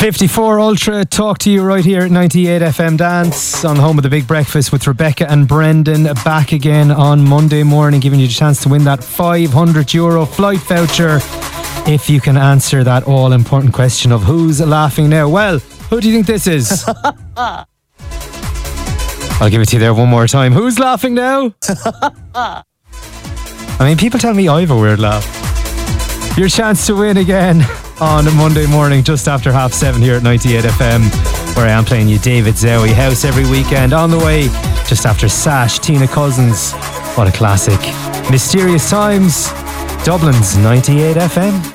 54 Ultra, talk to you right here at 98 FM Dance on the home of the Big Breakfast with Rebecca and Brendan, back again on Monday morning, giving you the chance to win that €500 flight voucher if you can answer that all important question of who's laughing now. Well, who do you think this is? I'll give it to you there one more time. Who's laughing now? I mean, people tell me I have a weird laugh. Your chance to win again on Monday morning just after 7:30 here at 98 FM, where I am playing you David Zowie House every weekend. On the way just after Sash, Tina Cousins, what a classic. Mysterious Times, Dublin's 98 FM.